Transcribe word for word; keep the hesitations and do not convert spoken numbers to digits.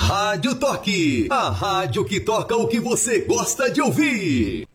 Rádio Toque, a rádio que toca o que você gosta de ouvir.